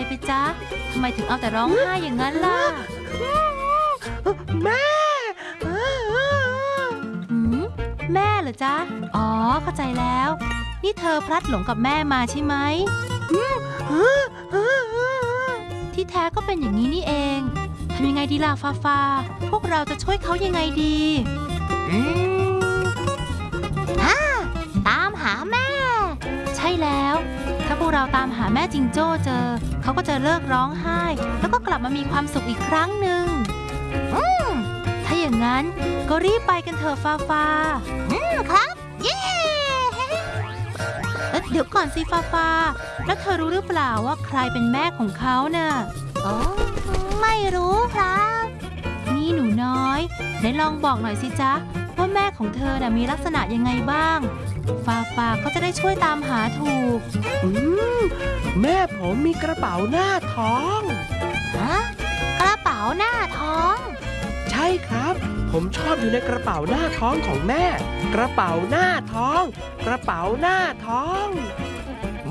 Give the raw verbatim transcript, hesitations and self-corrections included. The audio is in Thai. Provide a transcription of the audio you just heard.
ไปจ๊ะทำไมถึงเอาแต่ร้องไห้อย่างนั้นล่ะแม่หืมแม่เหรอจ๊ะอ๋อเข้าใจแล้วนี่เธอพลัดหลงกับแม่มาใช่ไหมที่แท้ก็เป็นอย่างนี้นี่เองทำยังไงดีล่ะฟาฟาพวกเราจะช่วยเขายังไงดีอืมฮ่าตามหาแม่ใช่แล้วถ้าพวกเราตามหาแม่จิงโจ้เจอเขาก็จะเลิกร้องไห้แล้วก็กลับมามีความสุขอีกครั้งหนึ่งอืมถ้าอย่างนั้นก็รีบไปกันเถอะฟาฟาอืมครับเย้เดี๋ยวก่อนสิฟาฟาแล้วเธอรู้หรือเปล่าว่าใครเป็นแม่ของเขาน่ะอ๋อไม่รู้ครับนี่หนูน้อยไหนลองบอกหน่อยสิจ๊ะว่าแม่ของเธอน่ะมีลักษณะยังไงบ้างฟาฟาเขาจะได้ช่วยตามหาถูกอืมแม่ผมมีกระเป๋าหน้าท้องฮะกระเป๋าหน้าท้องใช่ครับผมชอบอยู่ในกระเป๋าหน้าท้องของแม่กระเป๋าหน้าท้องกระเป๋าหน้าท้อง